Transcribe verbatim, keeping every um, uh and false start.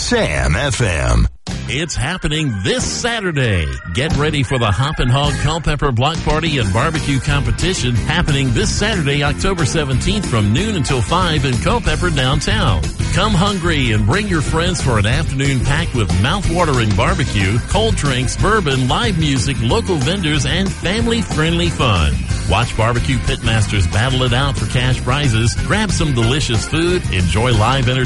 Sam F M. It's happening this Saturday. Get ready for the Hop and Hog Culpeper Block Party and Barbecue Competition happening this Saturday, October seventeenth from noon until five in Culpeper downtown. Come hungry and bring your friends for an afternoon packed with mouth-watering barbecue, cold drinks, bourbon, live music, local vendors, and family-friendly fun. Watch barbecue pitmasters battle it out for cash prizes, grab some delicious food, enjoy live entertainment,